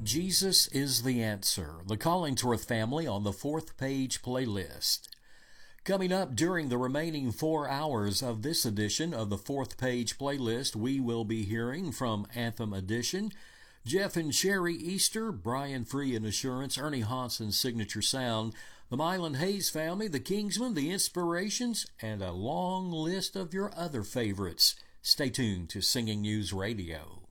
Jesus is the Answer, the Collingsworth family on the Fourth Page playlist. Coming up during the remaining 4 hours of this edition of the Fourth Page playlist, we will be hearing from Anthem Edition, Jeff and Sherry Easter, Brian Free and Assurance, Ernie Hanson's Signature Sound, the Mylan Hayes family, the Kingsmen, the Inspirations, and a long list of your other favorites. Stay tuned to Singing News Radio.